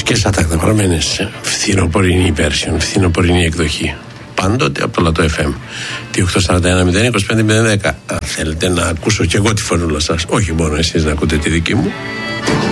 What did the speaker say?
και σαν τακταγραμμένες φθινοπορεινή version, φθινοπορεινή εκδοχή. Πάντοτε από το Λατό FM. Τι 841-025-010. Αν θέλετε να ακούσω κι εγώ τη φωνούλα σας, όχι μόνο εσείς να ακούτε τη δική μου.